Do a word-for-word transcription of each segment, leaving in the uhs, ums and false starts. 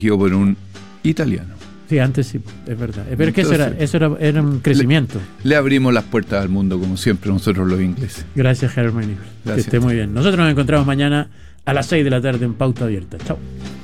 Yo por un italiano. Sí, antes sí, es verdad. Pero es que eso, era, eso era, era un crecimiento. Le, le abrimos las puertas al mundo, como siempre, nosotros los ingleses. Gracias, Hermione. Que esté muy bien. Nosotros nos encontramos mañana a las seis de la tarde en Pauta Abierta. Chao.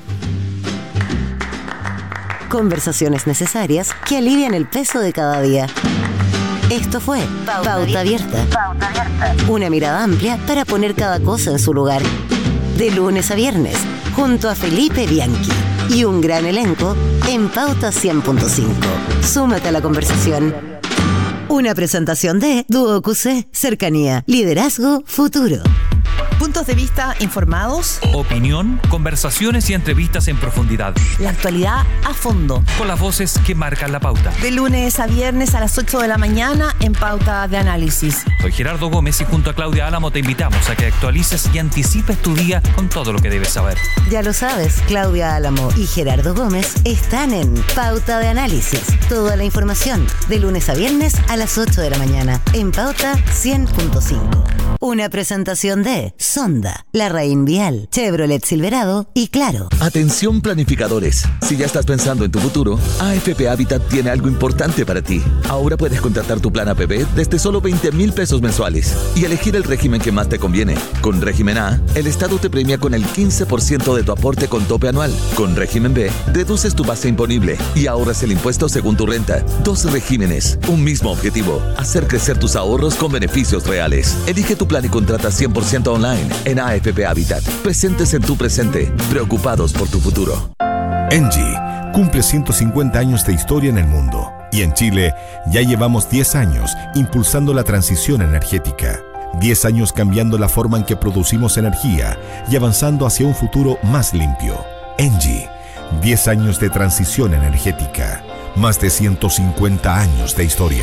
Conversaciones necesarias que alivian el peso de cada día. Esto fue Pauta, Pauta Abierta. Pauta Abierta. Una mirada amplia para poner cada cosa en su lugar. De lunes a viernes, junto a Felipe Bianchi y un gran elenco en Pauta cien punto cinco. Súmate a la conversación. Una presentación de Duo Q C, cercanía, liderazgo, futuro. Puntos de vista informados, opinión, conversaciones y entrevistas en profundidad. La actualidad a fondo. Con las voces que marcan la pauta. De lunes a viernes a las ocho de la mañana en Pauta de Análisis. Soy Gerardo Gómez y junto a Claudia Álamo te invitamos a que actualices y anticipes tu día con todo lo que debes saber. Ya lo sabes, Claudia Álamo y Gerardo Gómez están en Pauta de Análisis. Toda la información de lunes a viernes a las ocho de la mañana en Pauta cien punto cinco. Una presentación de Sonda, Larraín Vial, Chevrolet Silverado y Claro. Atención planificadores. Si ya estás pensando en tu futuro, A F P Habitat tiene algo importante para ti. Ahora puedes contratar tu plan A P B desde solo veinte mil pesos mensuales y elegir el régimen que más te conviene. Con régimen A, el Estado te premia con el quince por ciento de tu aporte con tope anual. Con régimen B, reduces tu base imponible y ahorras el impuesto según tu renta. Dos regímenes, un mismo objetivo: hacer crecer tus ahorros con beneficios reales. Elige tu plan y contrata cien por ciento online en A F P Habitat. Presentes en tu presente, preocupados por tu futuro. Engie cumple ciento cincuenta años de historia en el mundo y en Chile ya llevamos diez años impulsando la transición energética. diez años cambiando la forma en que producimos energía y avanzando hacia un futuro más limpio. Engie, diez años de transición energética, más de ciento cincuenta años de historia.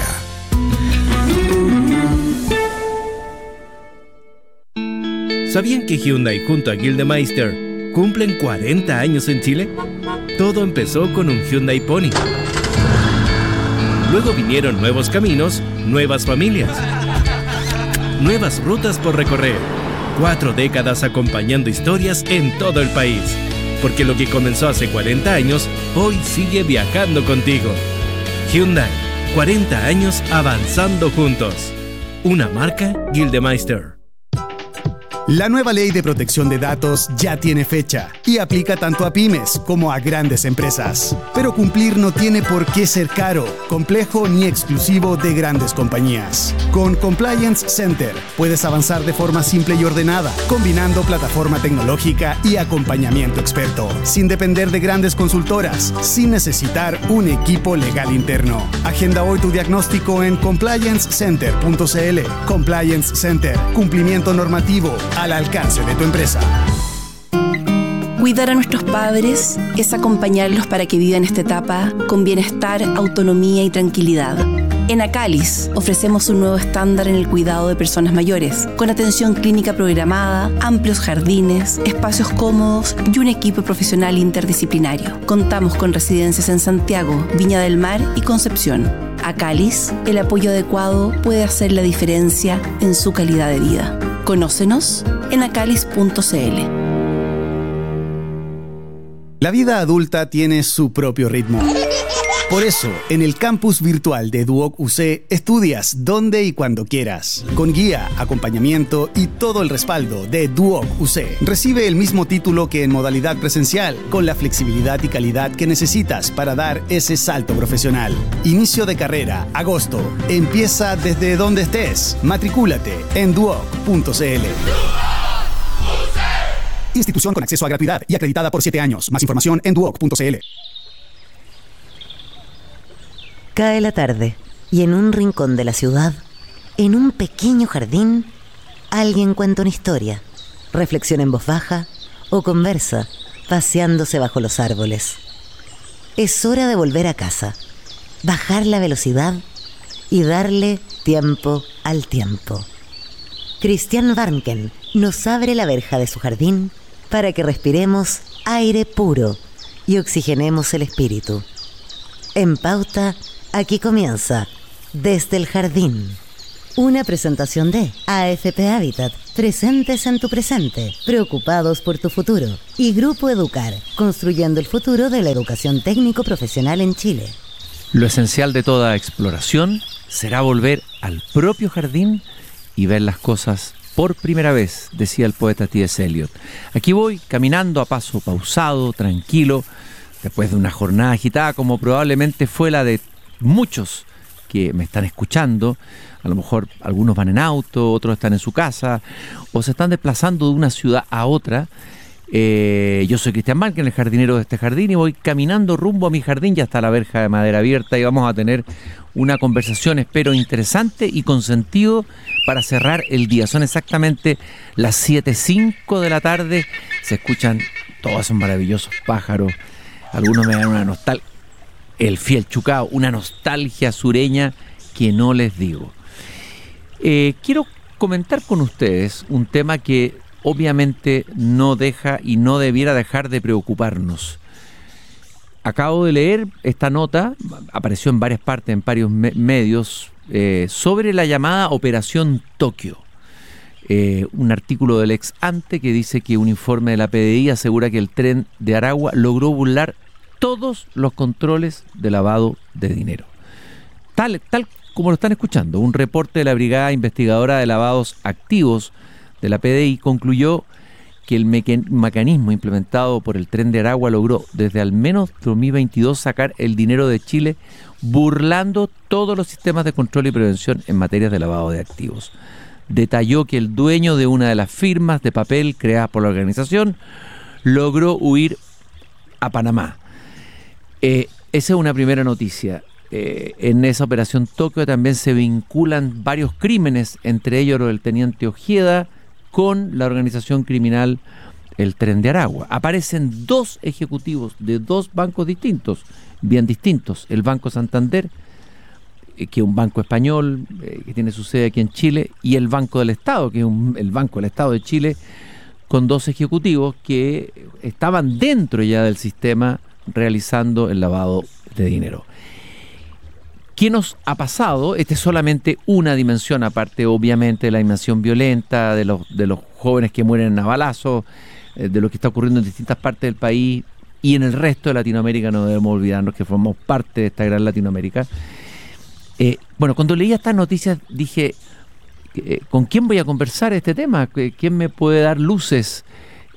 ¿Sabían que Hyundai junto a Gildemeister cumplen cuarenta años en Chile? Todo empezó con un Hyundai Pony. Luego vinieron nuevos caminos, nuevas familias, nuevas rutas por recorrer. Cuatro décadas acompañando historias en todo el país. Porque lo que comenzó hace cuarenta años, hoy sigue viajando contigo. Hyundai, cuarenta años avanzando juntos. Una marca Gildemeister. La nueva ley de protección de datos ya tiene fecha y aplica tanto a pymes como a grandes empresas. Pero cumplir no tiene por qué ser caro, complejo ni exclusivo de grandes compañías. Con Compliance Center puedes avanzar de forma simple y ordenada, combinando plataforma tecnológica y acompañamiento experto, sin depender de grandes consultoras, sin necesitar un equipo legal interno. Agenda hoy tu diagnóstico en compliance center punto c l. Compliance Center, cumplimiento normativo al alcance de tu empresa. Cuidar a nuestros padres es acompañarlos para que vivan esta etapa con bienestar, autonomía y tranquilidad. En Acalis ofrecemos un nuevo estándar en el cuidado de personas mayores, con atención clínica programada, amplios jardines, espacios cómodos y un equipo profesional interdisciplinario. Contamos con residencias en Santiago, Viña del Mar y Concepción. Acalis, el apoyo adecuado puede hacer la diferencia en su calidad de vida. Conócenos en acalis punto c l. La vida adulta tiene su propio ritmo. Por eso, en el campus virtual de Duoc U C, estudias donde y cuando quieras. Con guía, acompañamiento y todo el respaldo de Duoc U C. Recibe el mismo título que en modalidad presencial, con la flexibilidad y calidad que necesitas para dar ese salto profesional. Inicio de carrera, agosto. Empieza desde donde estés. Matricúlate en duoc punto c l. Institución con acceso a gratuidad y acreditada por siete años. Más información en duoc punto c l. Cae la tarde y en un rincón de la ciudad, en un pequeño jardín, alguien cuenta una historia, reflexiona en voz baja o conversa, paseándose bajo los árboles. Es hora de volver a casa, bajar la velocidad y darle tiempo al tiempo. Christian Warnken nos abre la verja de su jardín para que respiremos aire puro y oxigenemos el espíritu. En Pauta, aquí comienza Desde el Jardín, Una presentación de A F P Habitat, presentes en tu presente, preocupados por tu futuro. Y Grupo Educar, construyendo el futuro de la educación técnico-profesional en Chile. Lo esencial de toda exploración será volver al propio jardín y ver las cosas por primera vez, decía el poeta T S Eliot. Aquí voy caminando a paso pausado, tranquilo, después de una jornada agitada como probablemente fue la de muchos que me están escuchando. A lo mejor algunos van en auto, otros están en su casa o se están desplazando de una ciudad a otra. Eh, yo soy Cristian Márquez, el jardinero de este jardín, y voy caminando rumbo a mi jardín. Ya está la verja de madera abierta y vamos a tener una conversación, espero, interesante y con sentido para cerrar el día. Son exactamente las siete cinco de la tarde. Se escuchan todos esos maravillosos pájaros. Algunos me dan una nostalgia, el fiel chucao, una nostalgia sureña que no les digo. Eh, quiero comentar con ustedes un tema que obviamente no deja y no debiera dejar de preocuparnos. Acabo de leer esta nota, apareció en varias partes, en varios me- medios, eh, sobre la llamada Operación Tokio. Eh, un artículo del ex ante que dice que un informe de la P D I asegura que el tren de Aragua logró burlar todos los controles de lavado de dinero. Tal, tal como lo están escuchando, un reporte de la Brigada Investigadora de Lavados Activos de la P D I concluyó que el meque- mecanismo implementado por el Tren de Aragua logró desde al menos dos mil veintidós sacar el dinero de Chile burlando todos los sistemas de control y prevención en materia de lavado de activos. Detalló que el dueño de una de las firmas de papel creadas por la organización logró huir a Panamá. Eh, esa es una primera noticia. Eh, en esa operación Tokio también se vinculan varios crímenes, entre ellos el teniente Ojeda, con la organización criminal el Tren de Aragua. Aparecen dos ejecutivos de dos bancos distintos, bien distintos. El Banco Santander, eh, que es un banco español, eh, que tiene su sede aquí en Chile, y el Banco del Estado, que es un, el Banco del Estado de Chile, con dos ejecutivos que estaban dentro ya del sistema realizando el lavado de dinero. ¿Qué nos ha pasado? Esta es solamente una dimensión, aparte obviamente de la dimensión violenta, de los, de los jóvenes que mueren a balazos, eh, de lo que está ocurriendo en distintas partes del país y en el resto de Latinoamérica. No debemos olvidarnos que formamos parte de esta gran Latinoamérica. Eh, bueno, cuando leí estas noticias dije, eh, ¿con quién voy a conversar este tema? ¿Quién me puede dar luces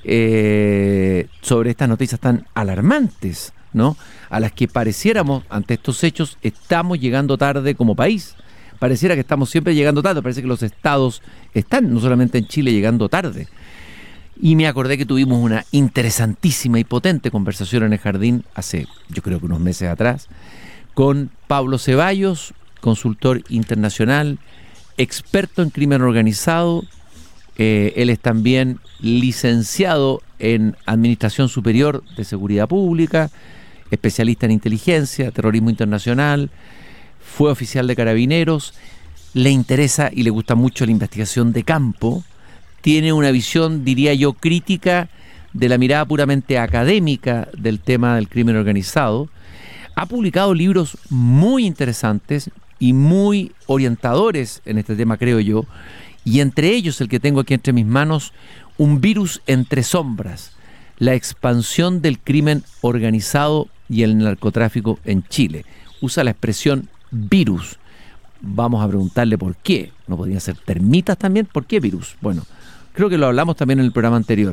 eh, sobre estas noticias tan alarmantes, ¿no? A las que pareciéramos, ante estos hechos, estamos llegando tarde como país. Pareciera que estamos siempre llegando tarde, parece que los estados están, no solamente en Chile, llegando tarde. Y me acordé que tuvimos una interesantísima y potente conversación en el jardín hace, yo creo que unos meses atrás, con Pablo Ceballos, consultor internacional, experto en crimen organizado. Eh, él es también licenciado en Administración Superior de Seguridad Pública, especialista en inteligencia, terrorismo internacional, fue oficial de carabineros, le interesa y le gusta mucho la investigación de campo, tiene una visión, diría yo, crítica de la mirada puramente académica del tema del crimen organizado, ha publicado libros muy interesantes y muy orientadores en este tema, creo yo, y entre ellos el que tengo aquí entre mis manos, Un virus entre sombras, la expansión del crimen organizado y el narcotráfico en Chile. Usa la expresión virus. Vamos a preguntarle por qué. ¿No podrían ser termitas también? ¿Por qué virus? Bueno, creo que lo hablamos también en el programa anterior.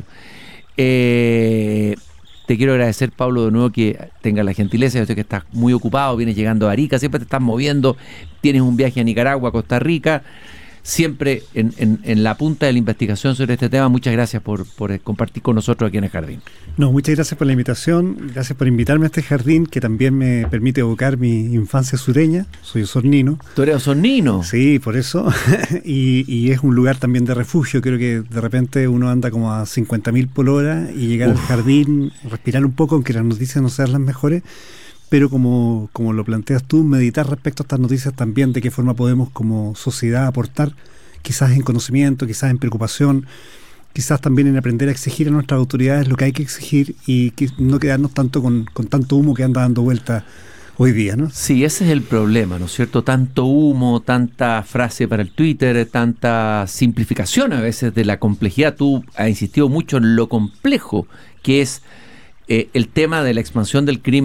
Eh, te quiero agradecer, Pablo, de nuevo que tengas la gentileza. Yo sé que estás muy ocupado, vienes llegando a Arica, siempre te estás moviendo, tienes un viaje a Nicaragua, a Costa Rica, siempre en, en, en la punta de la investigación sobre este tema. Muchas gracias por, por compartir con nosotros aquí en el jardín. No, muchas gracias por la invitación, gracias por invitarme a este jardín que también me permite evocar mi infancia sureña. Soy osornino. ¿Tú eres osornino? Sí, por eso. y, y es un lugar también de refugio. Creo que de repente uno anda como a cincuenta mil por hora y llegar Uf. al jardín, respirar un poco, aunque las noticias no sean las mejores, pero como, como lo planteas tú, meditar respecto a estas noticias también, de qué forma podemos como sociedad aportar, quizás en conocimiento, quizás en preocupación, quizás también en aprender a exigir a nuestras autoridades lo que hay que exigir y que no quedarnos tanto con, con tanto humo que anda dando vuelta hoy día, ¿no? Sí, ese es el problema, ¿no es cierto? Tanto humo, tanta frase para el Twitter, tanta simplificación a veces de la complejidad. Tú has insistido mucho en lo complejo que es eh, el tema de la expansión del crimen